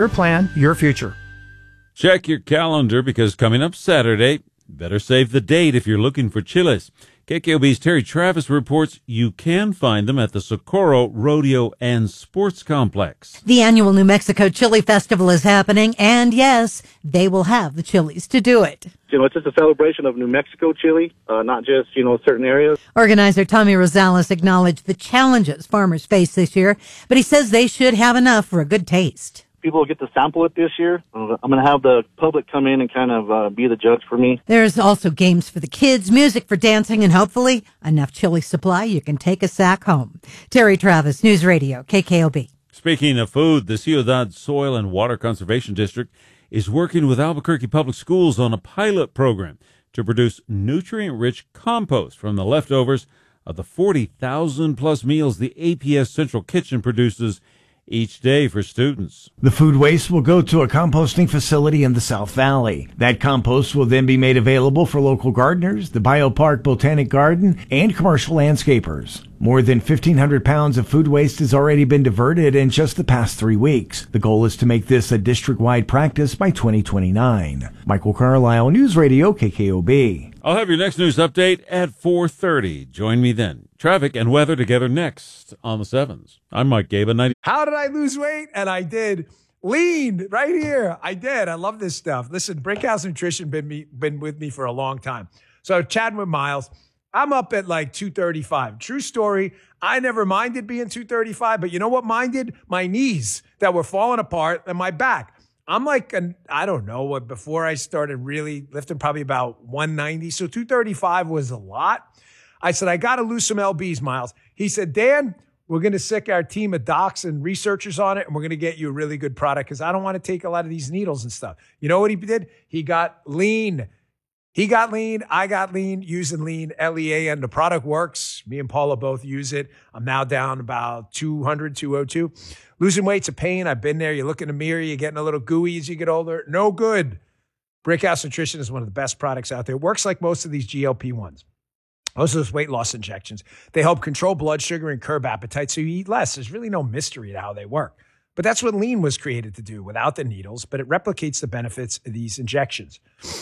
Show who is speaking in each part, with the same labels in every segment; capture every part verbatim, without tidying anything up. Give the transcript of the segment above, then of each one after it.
Speaker 1: Your plan, your future.
Speaker 2: Check your calendar because coming up Saturday, better save the date if you're looking for Chili's. K K O B's Terry Travis reports you can find them at the Socorro Rodeo and Sports Complex.
Speaker 3: The annual New Mexico Chili Festival is happening, and yes, they will have the chilies to do it.
Speaker 4: You know, it's just a celebration of New Mexico chili, uh, not just, you know, certain areas.
Speaker 3: Organizer Tommy Rosales acknowledged the challenges farmers face this year, but he says they should have enough for a good taste.
Speaker 4: People will get to sample it this year. Uh, I'm going to have the public come in and kind of uh, be the judge for me.
Speaker 3: There's also games for the kids, music for dancing, and hopefully enough chili supply you can take a sack home. Terry Travis, News Radio, K K O B.
Speaker 2: Speaking of food, the Ciudad Soil and Water Conservation District is working with Albuquerque Public Schools on a pilot program to produce nutrient-rich compost from the leftovers of the forty thousand plus meals the A P S Central Kitchen produces each day for students.
Speaker 5: The food waste will go to a composting facility in the South Valley. That compost will then be made available for local gardeners, the Biopark Botanic Garden, and commercial landscapers. More than fifteen hundred pounds of food waste has already been diverted in just the past three weeks. The goal is to make this a district-wide practice by twenty twenty-nine. Michael Carlisle, News Radio, K K O B.
Speaker 2: I'll have your next news update at four thirty. Join me then. Traffic and weather together next on the sevens. I'm Mike Gaba. ninety-
Speaker 6: How did I lose weight? And I did. Lean right here. I did. I love this stuff. Listen, Brickhouse Nutrition been me been with me for a long time. So chatting with Miles, I'm up at like two thirty-five. True story. I never minded being two thirty-five, but you know what minded? My knees that were falling apart and my back. I'm like, an, I don't know, what before I started really lifting, probably about one ninety. So two thirty-five was a lot. I said, I got to lose some L Bs, Miles. He said, Dan, we're going to sick our team of docs and researchers on it, and we're going to get you a really good product because I don't want to take a lot of these needles and stuff. You know what he did? He got lean. He got lean. I got lean using lean, L E A, and the product works. Me and Paula both use it. I'm now down about two hundred, two oh two. Losing weight's a pain. I've been there. You look in the mirror, you're getting a little gooey as you get older. No good. Brickhouse Nutrition is one of the best products out there. It works like most of these G L P ones. Most of those weight loss injections. They help control blood sugar and curb appetite so you eat less. There's really no mystery to how they work. But that's what lean was created to do without the needles, but it replicates the benefits of these injections.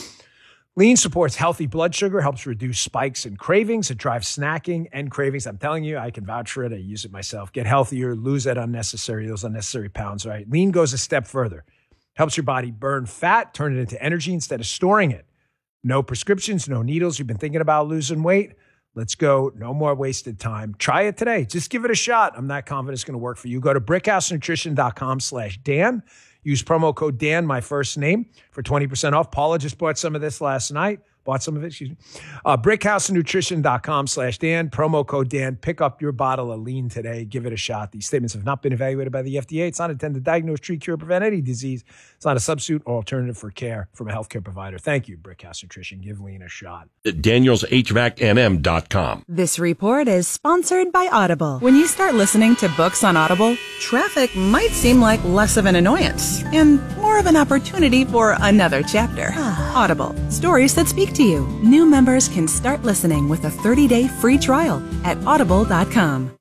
Speaker 6: Lean supports healthy blood sugar, helps reduce spikes and cravings. It drives snacking and cravings. I'm telling you, I can vouch for it. I use it myself. Get healthier, lose that unnecessary, those unnecessary pounds, right? Lean goes a step further. Helps your body burn fat, turn it into energy instead of storing it. No prescriptions, no needles. You've been thinking about losing weight? Let's go. No more wasted time. Try it today. Just give it a shot. I'm not confident it's going to work for you. Go to brickhousenutrition.com slash Dan. Use promo code Dan, my first name, for twenty percent off. Paula just bought some of this last night. Bought some of it, excuse me. Uh, brickhousenutrition.com slash Dan. Promo code Dan. Pick up your bottle of lean today. Give it a shot. These statements have not been evaluated by the F D A. It's not intended to diagnose, treat, cure, prevent any disease. It's not a substitute or alternative for care from a healthcare provider. Thank you, Brickhouse Nutrition. Give lean a shot.
Speaker 7: Daniels H V A C N M dot com.
Speaker 8: This report is sponsored by Audible. When you start listening to books on Audible, traffic might seem like less of an annoyance and more of an opportunity for another chapter. Audible, stories that speak to you. New members can start listening with a thirty-day free trial at audible dot com.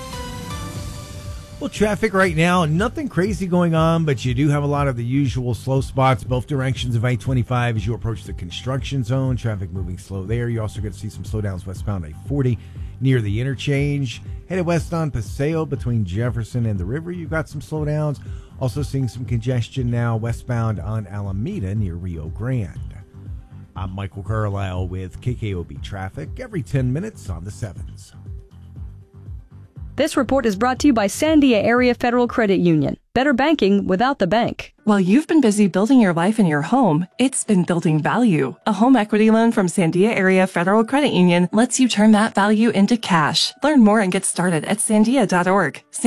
Speaker 5: Well, traffic right now, nothing crazy going on, but you do have a lot of the usual slow spots, both directions of I twenty-five as you approach the construction zone. Traffic moving slow there. You also get to see some slowdowns westbound I forty near the interchange. Headed west on Paseo between Jefferson and the river. You've got some slowdowns. Also seeing some congestion now westbound on Alameda near Rio Grande. I'm Michael Carlisle with K K O B Traffic every ten minutes on the sevens.
Speaker 9: This report is brought to you by Sandia Area Federal Credit Union. Better banking without the bank.
Speaker 10: While you've been busy building your life and your home, it's been building value. A home equity loan from Sandia Area Federal Credit Union lets you turn that value into cash. Learn more and get started at sandia dot org.